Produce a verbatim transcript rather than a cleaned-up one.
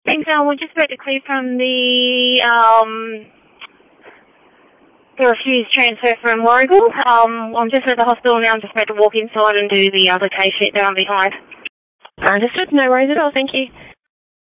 Thanks, um, we're just about to clear from the, um, the refused transfer from Warragul. Um, I'm just at the hospital now. I'm just about to walk inside and do the other case sheet down behind. Understood. No worries at all. Thank you.